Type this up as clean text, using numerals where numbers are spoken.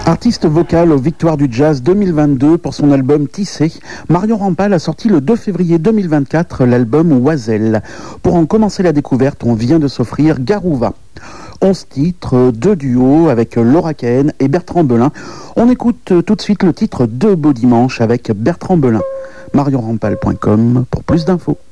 Artiste vocal aux Victoires du Jazz 2022 pour son album Tissé, Marion Rampal a sorti le 2 février 2024 l'album Oiselle. Pour en commencer la découverte, on vient de s'offrir Garouva. 11 titres, 2 duos avec Laura Cahen et Bertrand Belin. On écoute tout de suite le titre Deux beaux dimanches avec Bertrand Belin. marionrampal.com pour plus d'infos.